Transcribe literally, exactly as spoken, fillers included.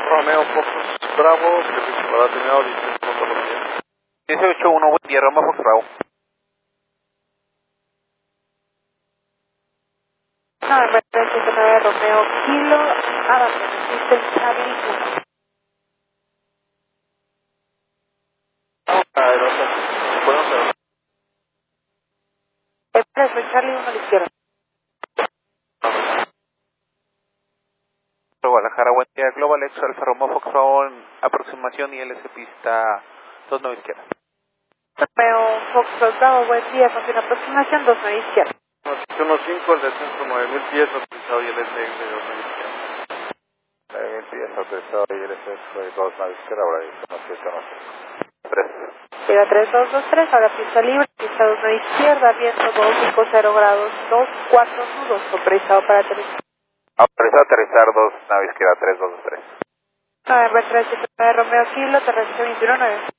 Romeo Fox Bravo, servicio para terminado dieciocho punto dos. dieciocho uno, buen día, Romeo Fox Bravo. November tres siete nueve Romeo Kilo, Abandon System Charlie uno. Aeropuerto, buenos días. Expreso Charlie uno a la izquierda. Guadalajara, buen día, Global X Alfa Romeo Fox Bravo en aproximación y L S pista dos nueve izquierda. Romeo Fox Bravo, buen día, continua aproximación dos nueve izquierda. uno cinco, el descenso nueve mil pies, autorizado y el S X de dos nueve izquierda. nueve mil pies, autorizado y el S X de dos nueve izquierda, ahora dice, no sé, no sé. tres. Llega tres dos dos tres, ahora pista libre, pista dos nueve izquierda, viento dos cinco cero grados, dos cuatro nudos, autorizado para aterrizar. Autorizado a aterrizar dos nave izquierda, tres dos dos tres. November tres siete nueve Romeo Kilo, terrestre veintiuno nueve.